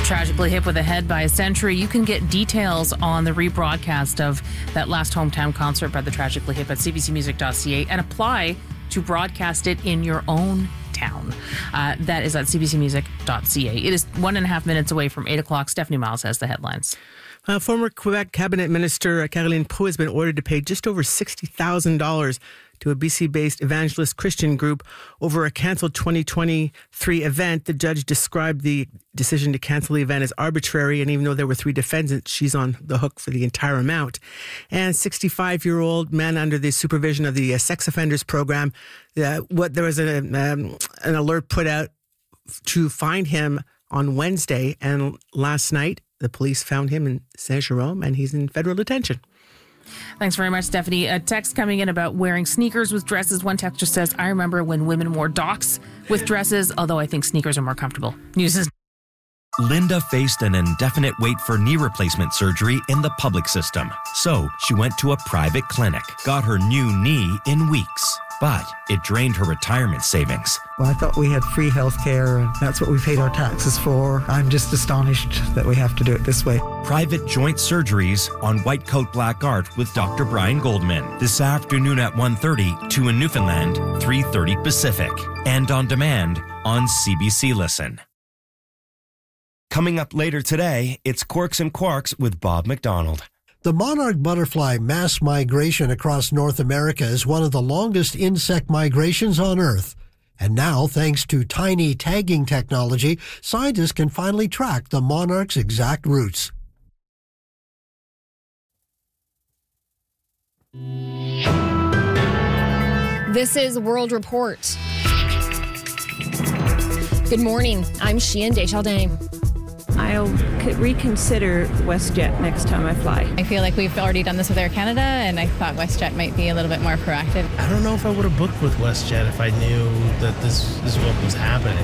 Tragically hit with a head by a Century. You can get details on the rebroadcast of that last hometown concert by the Tragically Hip at cbcmusic.ca and apply to broadcast it in your own town. That is at cbcmusic.ca. It is 1.5 minutes away from 8 o'clock. Stephanie Miles has the headlines. Former Quebec Cabinet Minister Caroline Proulx has been ordered to pay just over $60,000 to a BC-based evangelist Christian group over a cancelled 2023 event. The judge described the decision to cancel the event as arbitrary, and even though there were 3 defendants, she's on the hook for the entire amount. And 65-year-old man under the supervision of the sex offenders program, there was an alert put out to find him on Wednesday, and last night the police found him in Saint-Jérôme, and he's in federal detention. Thanks very much, Stephanie. A text coming in about wearing sneakers with dresses. One texter says, I remember when women wore docks with dresses, although I think sneakers are more comfortable. News is... Linda faced an indefinite wait for knee replacement surgery in the public system. So she went to a private clinic, got her new knee in weeks. But it drained her retirement savings. Well, I thought we had free health care, and that's what we paid our taxes for. I'm just astonished that we have to do it this way. Private joint surgeries on White Coat Black Art with Dr. Brian Goldman. This afternoon at 1:30, 2 in Newfoundland, 3:30 Pacific. And on demand on CBC Listen. Coming up later today, it's Quirks and Quarks with Bob McDonald. The monarch butterfly mass migration across North America is one of the longest insect migrations on Earth. And now, thanks to tiny tagging technology, scientists can finally track the monarch's exact routes. This is World Report. Good morning. I'm Sheehan Deschardins. I'll reconsider WestJet next time I fly. I feel like we've already done this with Air Canada, and I thought WestJet might be a little bit more proactive. I don't know if I would have booked with WestJet if I knew that this is what was happening,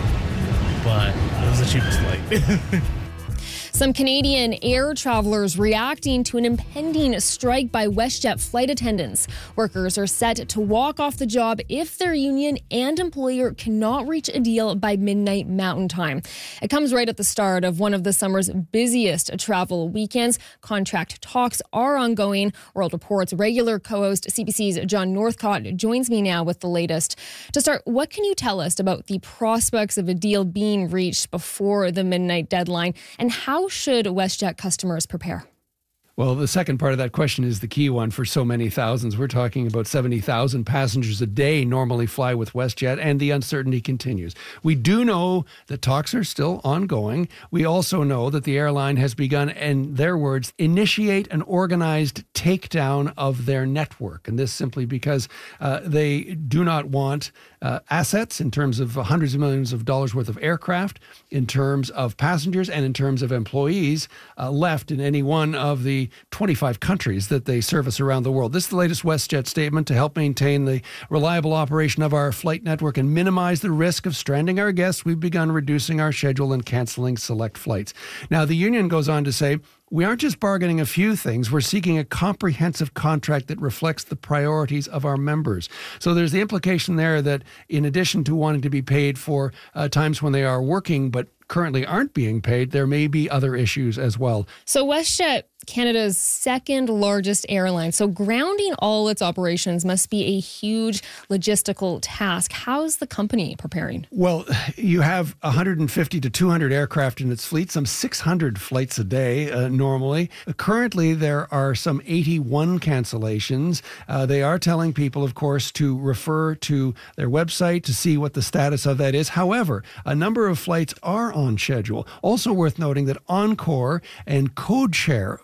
but it was the cheapest flight. Some Canadian air travelers reacting to an impending strike by WestJet flight attendants. Workers are set to walk off the job if their union and employer cannot reach a deal by midnight Mountain Time. It comes right at the start of one of the summer's busiest travel weekends. Contract talks are ongoing. World Report's regular co-host CBC's John Northcott joins me now with the latest. To start, what can you tell us about the prospects of a deal being reached before the midnight deadline, and how should WestJet customers prepare? Well, the second part of that question is the key one for so many thousands. We're talking about 70,000 passengers a day normally fly with WestJet, and the uncertainty continues. We do know that talks are still ongoing. We also know that the airline has begun, in their words, initiate an organized takedown of their network. And this simply because they do not want assets in terms of hundreds of millions of dollars worth of aircraft, in terms of passengers, and in terms of employees left in any one of the 25 countries that they service around the world. This is the latest WestJet statement to help maintain the reliable operation of our flight network and minimize the risk of stranding our guests. We've begun reducing our schedule and canceling select flights. Now, the union goes on to say, we aren't just bargaining a few things. We're seeking a comprehensive contract that reflects the priorities of our members. So there's the implication there that in addition to wanting to be paid for times when they are working but currently aren't being paid, there may be other issues as well. So WestJet, Canada's second largest airline, so grounding all its operations must be a huge logistical task. How's the company preparing? Well, you have 150 to 200 aircraft in its fleet, some 600 flights a day normally. Currently, there are some 81 cancellations. They are telling people, of course, to refer to their website to see what the status of that is. However, a number of flights are on schedule. Also worth noting that Encore and Codeshare